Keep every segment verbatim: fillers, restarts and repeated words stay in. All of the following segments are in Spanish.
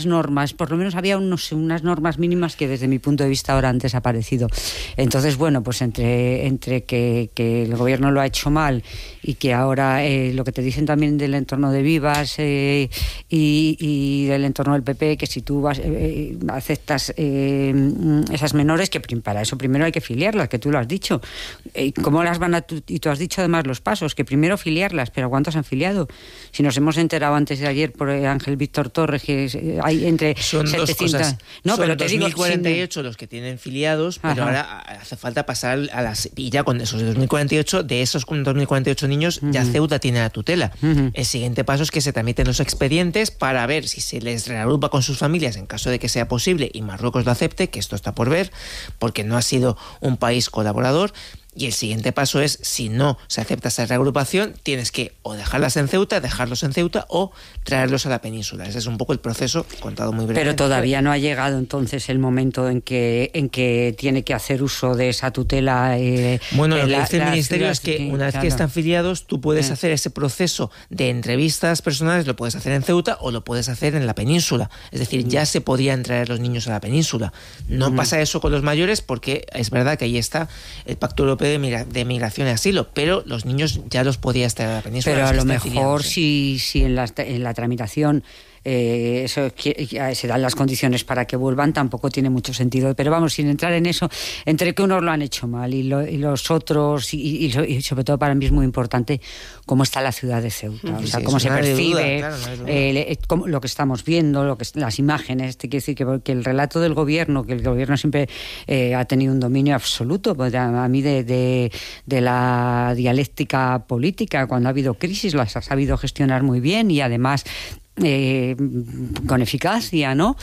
unas normas, por lo menos había unos, unas normas mínimas que desde mi punto de vista ahora han desaparecido. Entonces, bueno, pues entre, entre que, que el gobierno lo ha hecho mal y que ahora eh, lo que te dicen también del entorno de Vivas eh, y, y del entorno del P P, que si tú vas, eh, aceptas eh, esas menores, que para eso primero hay que filiarlas, que tú lo has dicho. Eh, ¿Cómo las van a...? Y tú has dicho además los pasos, que primero filiarlas, pero ¿cuántos han filiado? Si nos hemos enterado antes de ayer por Ángel Víctor Torres que hay entre son setecientos... Dos cosas. No, son pero te dos mil cuarenta y ocho digo, los que tienen filiados, pero Ajá. ahora hace falta pasar a las... Y ya con esos dos mil cuarenta y ocho, de esos dos mil cuarenta y ocho niños, uh-huh. ya Ceuta tiene la tutela. Uh-huh. El siguiente paso es que se tramiten los expedientes para ver si se les reagrupa con sus familias en caso de que sea posible y Marruecos lo acepte, que esto está por ver, porque no ha sido un país colaborador. Y el siguiente paso es, si no se acepta esa reagrupación, tienes que o dejarlas en Ceuta, dejarlos en Ceuta o traerlos a la península. Ese es un poco el proceso contado muy brevemente. Pero todavía no ha llegado entonces el momento en que en que tiene que hacer uso de esa tutela. Eh, bueno, lo que la, dice el Ministerio es que, que una vez claro. que están filiados, tú puedes eh. hacer ese proceso de entrevistas personales, lo puedes hacer en Ceuta o lo puedes hacer en la península. Es decir, mm. ya se podían traer los niños a la península. No mm. pasa eso con los mayores porque es verdad que ahí está el Pacto Europeo de, migra- de Migración y Asilo, pero los niños ya los podías traer a la península. Pero a lo mejor si, si en, la, en la tramitación Eh, eso que, se dan las condiciones para que vuelvan, tampoco tiene mucho sentido, pero vamos, sin entrar en eso, entre que unos lo han hecho mal y, lo, y los otros y, y, y sobre todo para mí es muy importante cómo está la ciudad de Ceuta, sí, o sea, sí, cómo se percibe, duda, claro, no eh, cómo, lo que estamos viendo, lo que las imágenes, te quiero decir que, que el relato del gobierno, que el gobierno siempre eh, ha tenido un dominio absoluto, pues a, a mí de, de, de la dialéctica política, cuando ha habido crisis las ha sabido gestionar muy bien y además Eh, con eficacia, ¿no?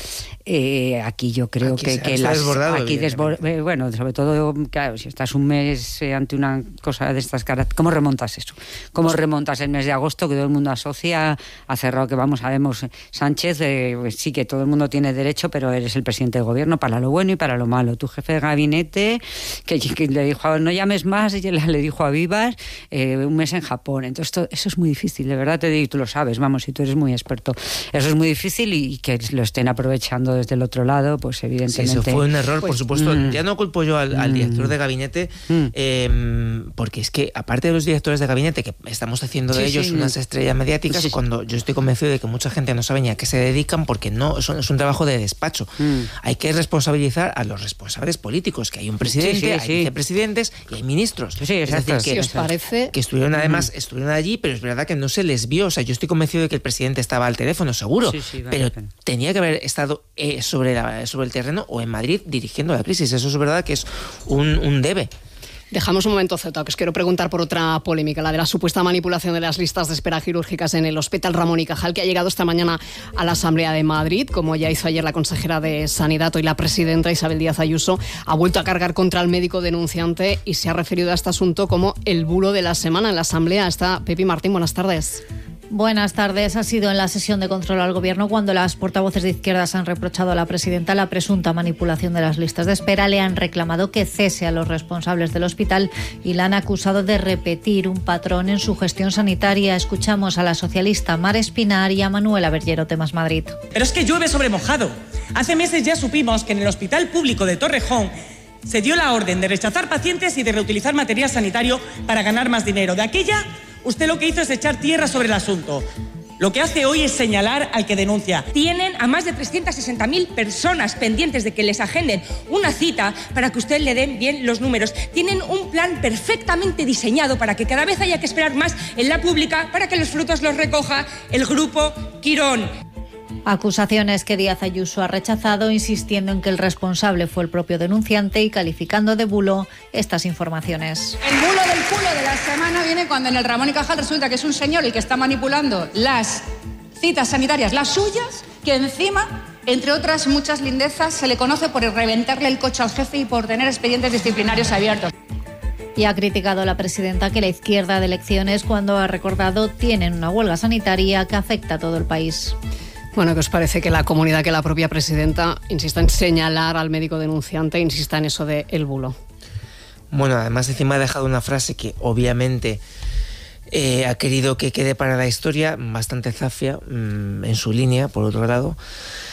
Eh, aquí yo creo aquí que, se, que se las aquí desbor- eh, bueno, sobre todo, claro, si estás un mes eh, ante una cosa de estas caras, ¿cómo remontas eso? ¿Cómo pues, remontas el mes de agosto que todo el mundo asocia a cerrado, que vamos, sabemos, Sánchez, eh, pues sí que todo el mundo tiene derecho, pero eres el presidente del gobierno para lo bueno y para lo malo. Tu jefe de gabinete que, que le dijo, no llames más, y le dijo a Vivas eh, un mes en Japón. Entonces esto, eso es muy difícil, de verdad te digo, y tú lo sabes, vamos, si tú eres muy experto. Eso es muy difícil y que lo estén aprovechando desde el otro lado, pues evidentemente... Sí, eso fue un error, pues, por supuesto. Mm, ya no culpo yo al, al mm, director de gabinete, mm, eh, porque es que, aparte de los directores de gabinete, que estamos haciendo de sí, ellos sí, unas estrellas mediáticas, sí, sí. cuando yo estoy convencido de que mucha gente no sabe ni a qué se dedican, porque no es un, es un trabajo de despacho. Mm. Hay que responsabilizar a los responsables políticos, que hay un presidente, sí, sí, hay sí. vicepresidentes y hay ministros. Sí, sí, es decir, que, ¿sí os parece? que estuvieron además, mm. estuvieron allí, pero es verdad que no se les vio. O sea, yo estoy convencido de que el presidente estaba al teléfono, seguro, sí, sí, vale, pero tenía que haber estado eh, sobre, la, sobre el terreno o en Madrid dirigiendo la crisis. Eso es verdad que es un, un debe. Dejamos un momento Ceuta, que os quiero preguntar por otra polémica, la de la supuesta manipulación de las listas de espera quirúrgicas en el Hospital Ramón y Cajal, que ha llegado esta mañana a la Asamblea de Madrid, como ya hizo ayer la consejera de Sanidad. Hoy la presidenta Isabel Díaz Ayuso ha vuelto a cargar contra el médico denunciante y se ha referido a este asunto como el bulo de la semana. En la Asamblea está Pepi Martín, buenas tardes. Buenas tardes. Ha sido en la sesión de control al Gobierno cuando las portavoces de izquierdas han reprochado a la presidenta la presunta manipulación de las listas de espera. Le han reclamado que cese a los responsables del hospital y la han acusado de repetir un patrón en su gestión sanitaria. Escuchamos a la socialista Mar Espinar y a Manuela Berllero, Temas Madrid. Pero es que llueve sobre mojado. Hace meses ya supimos que en el Hospital Público de Torrejón se dio la orden de rechazar pacientes y de reutilizar material sanitario para ganar más dinero. De aquella, usted lo que hizo es echar tierra sobre el asunto. Lo que hace hoy es señalar al que denuncia. Tienen a más de trescientas sesenta mil personas pendientes de que les agenden una cita para que usted le den bien los números. Tienen un plan perfectamente diseñado para que cada vez haya que esperar más en la pública para que los frutos los recoja el grupo Quirón. Acusaciones que Díaz Ayuso ha rechazado, insistiendo en que el responsable fue el propio denunciante y calificando de bulo estas informaciones. El bulo del culo de la semana viene cuando en el Ramón y Cajal resulta que es un señor el que está manipulando las citas sanitarias, las suyas, que encima, entre otras muchas lindezas, se le conoce por reventarle el coche al jefe y por tener expedientes disciplinarios abiertos. Y ha criticado a la presidenta que la izquierda de elecciones, cuando ha recordado, tienen una huelga sanitaria que afecta a todo el país. Bueno, ¿qué os parece que la comunidad, que la propia presidenta insista en señalar al médico denunciante, insista en eso de el bulo? Bueno, además encima ha dejado una frase que obviamente eh, ha querido que quede para la historia, bastante zafia, mmm, en su línea, por otro lado.